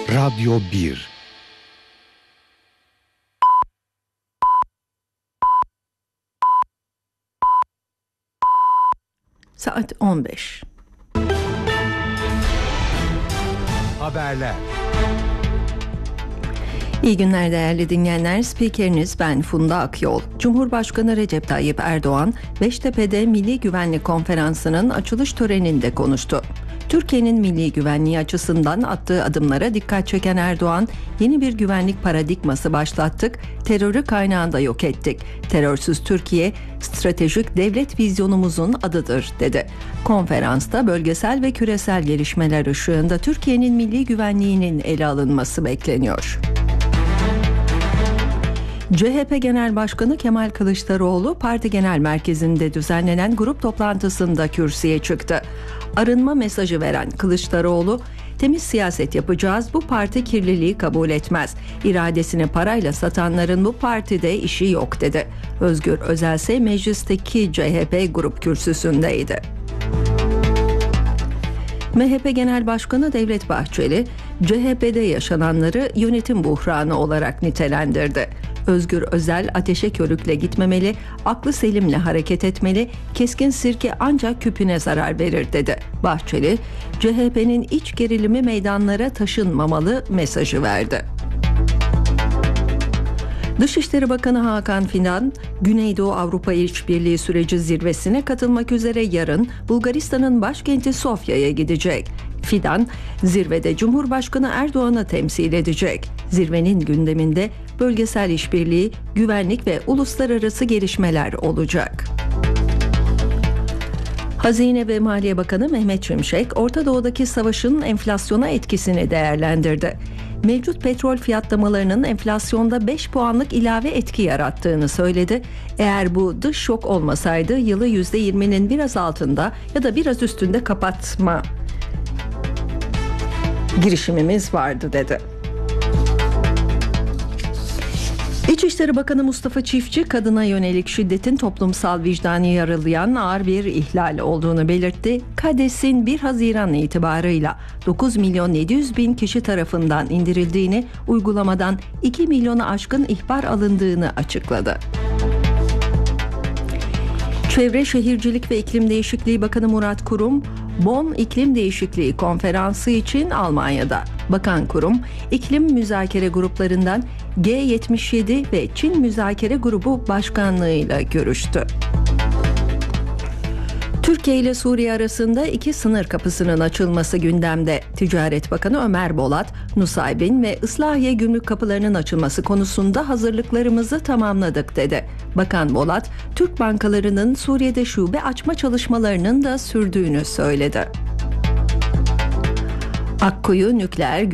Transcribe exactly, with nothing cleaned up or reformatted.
Radyo bir. Saat on beş. Haberler. İyi günler değerli dinleyenler. Spikeriniz ben Funda Akyol. Cumhurbaşkanı Recep Tayyip Erdoğan, Beştepe'de Milli Güvenlik Konferansı'nın açılış töreninde konuştu. Türkiye'nin milli güvenliği açısından attığı adımlara dikkat çeken Erdoğan, yeni bir güvenlik paradigması başlattık, terörü kaynağında yok ettik. Terörsüz Türkiye, stratejik devlet vizyonumuzun adıdır, dedi. Konferansta bölgesel ve küresel gelişmeler ışığında Türkiye'nin milli güvenliğinin ele alınması bekleniyor. C H P Genel Başkanı Kemal Kılıçdaroğlu, parti genel merkezinde düzenlenen grup toplantısında kürsüye çıktı. Arınma mesajı veren Kılıçdaroğlu, temiz siyaset yapacağız, bu parti kirliliği kabul etmez. İradesini parayla satanların bu partide işi yok, dedi. Özgür Özel ise meclisteki C H P grup kürsüsündeydi. M H P Genel Başkanı Devlet Bahçeli, C H P'de yaşananları yönetim buhranı olarak nitelendirdi. Özgür Özel, ateşe körükle gitmemeli, aklı selimle hareket etmeli, keskin sirke ancak küpüne zarar verir, dedi. Bahçeli, C H P'nin iç gerilimi meydanlara taşınmamalı mesajı verdi. Dışişleri Bakanı Hakan Fidan, Güneydoğu Avrupa İşbirliği Süreci zirvesine katılmak üzere yarın Bulgaristan'ın başkenti Sofya'ya gidecek. Fidan, zirvede Cumhurbaşkanı Erdoğan'ı temsil edecek. Zirvenin gündeminde bölgesel işbirliği, güvenlik ve uluslararası gelişmeler olacak. Hazine ve Maliye Bakanı Mehmet Şimşek, Orta Doğu'daki savaşın enflasyona etkisini değerlendirdi. Mevcut petrol fiyatlamalarının enflasyonda beş puanlık ilave etki yarattığını söyledi. Eğer bu dış şok olmasaydı yılı yüzde yirminin biraz altında ya da biraz üstünde kapatma girişimimiz vardı, dedi. İçişleri Bakanı Mustafa Çiftçi, kadına yönelik şiddetin toplumsal vicdanı yaralayan ağır bir ihlal olduğunu belirtti. KADES'in bir Haziran itibarıyla dokuz milyon yedi yüz bin kişi tarafından indirildiğini, uygulamadan iki milyona aşkın ihbar alındığını açıkladı. Çevre, Şehircilik ve İklim Değişikliği Bakanı Murat Kurum, Bonn İklim Değişikliği Konferansı için Almanya'da. Bakan Kurum, iklim müzakere gruplarından G yetmiş yedi ve Çin Müzakere Grubu Başkanlığı'yla görüştü. Türkiye ile Suriye arasında iki sınır kapısının açılması gündemde. Ticaret Bakanı Ömer Bolat, Nusaybin ve Islahiye gümrük kapılarının açılması konusunda hazırlıklarımızı tamamladık, dedi. Bakan Bolat, Türk bankalarının Suriye'de şube açma çalışmalarının da sürdüğünü söyledi. Akkuyu Nükleer